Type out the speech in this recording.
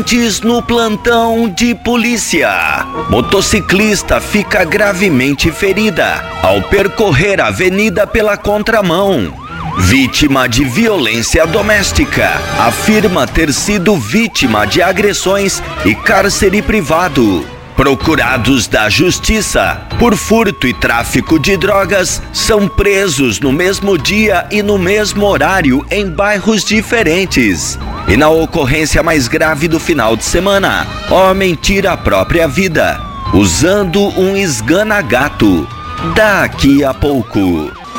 No plantão de polícia, motociclista fica gravemente ferida ao percorrer a avenida pela contramão. Vítima de violência doméstica afirma ter sido vítima de agressões e cárcere privado. Procurados da justiça por furto e tráfico de drogas são presos no mesmo dia e no mesmo horário em bairros diferentes. E na ocorrência mais grave do final de semana, homem tira a própria vida usando um esgana-gato. Daqui a pouco.